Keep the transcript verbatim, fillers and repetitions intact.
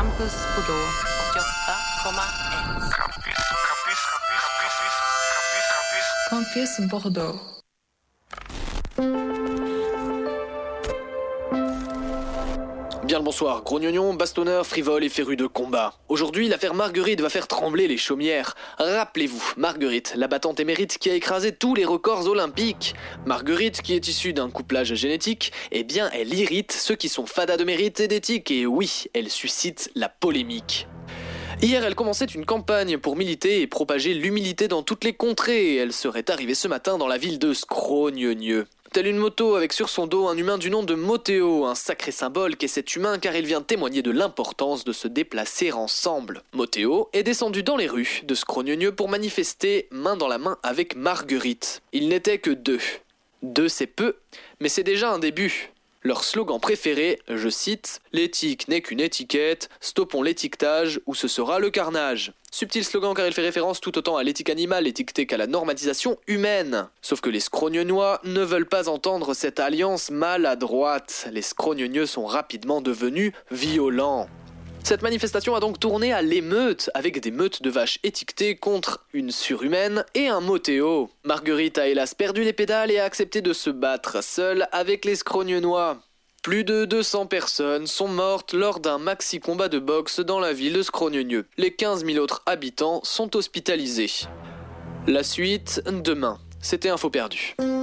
Campus Bordeaux, åttioåtta komma ett. Campus, campus, campus, campus, campus, Campus Bordeaux. Bien le bonsoir, gros gnognon, bastonneur, frivole et féru de combat. Aujourd'hui, l'affaire Marguerite va faire trembler les chaumières. Rappelez-vous, Marguerite, la battante émérite qui a écrasé tous les records olympiques. Marguerite, qui est issue d'un couplage génétique, eh bien, elle irrite ceux qui sont fadas de mérite et d'éthique, et oui, elle suscite la polémique. Hier, elle commençait une campagne pour militer et propager l'humilité dans toutes les contrées. Elle serait arrivée ce matin dans la ville de Scrogneux. Telle une moto avec sur son dos un humain du nom de Motéo, un sacré symbole qu'est cet humain car il vient témoigner de l'importance de se déplacer ensemble. Motéo est descendu dans les rues de Scrogneux pour manifester main dans la main avec Marguerite. Ils n'étaient que deux. Deux c'est peu, mais c'est déjà un début. Leur slogan préféré, je cite, « L'éthique n'est qu'une étiquette, stoppons l'étiquetage ou ce sera le carnage ». Subtil slogan car il fait référence tout autant à l'éthique animale étiquetée qu'à la normatisation humaine. Sauf que les Scrogneunois ne veulent pas entendre cette alliance maladroite. Les Scrogneux sont rapidement devenus violents. Cette manifestation a donc tourné à l'émeute, avec des meutes de vaches étiquetées contre une surhumaine et un Motéo. Marguerite a hélas perdu les pédales et a accepté de se battre seule avec les Scrogneunois. Plus de deux cents personnes sont mortes lors d'un maxi-combat de boxe dans la ville de Scrogneux. Les quinze mille autres habitants sont hospitalisés. La suite, demain. C'était Info perdu.